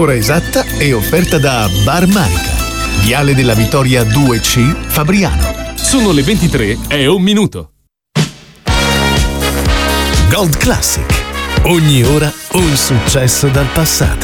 L'ora esatta è offerta da Bar Manica, Viale della Vittoria 2C, Fabriano. Sono le 23:01. Gold Classic. Ogni ora un successo dal passato.